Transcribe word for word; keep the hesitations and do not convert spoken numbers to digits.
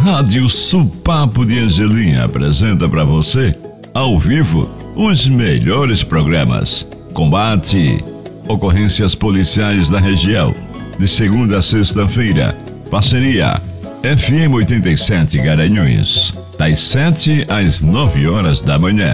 Rádio Supapo de Angelim apresenta para você, ao vivo, os melhores programas. Combate, ocorrências policiais da região, de segunda a sexta-feira. Parceria F M oitenta e sete Garanhuns, das sete às nove horas da manhã.